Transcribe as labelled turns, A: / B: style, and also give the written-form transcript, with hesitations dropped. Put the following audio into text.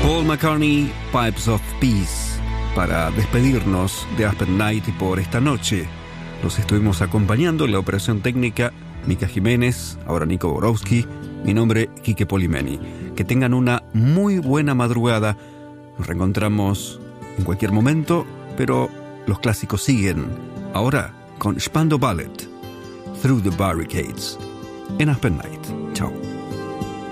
A: Paul McCartney, Pipes of Peace, para despedirnos de Aspen Night por esta noche. Los estuvimos acompañando en la operación técnica Mica Jiménez, ahora Nico Borowski, mi nombre Quique Polimeni. Que tengan una muy buena madrugada. Nos reencontramos en cualquier momento, pero los clásicos siguen. Ahora con Spandau Ballet, Through the Barricades, en Aspen Night. Chao.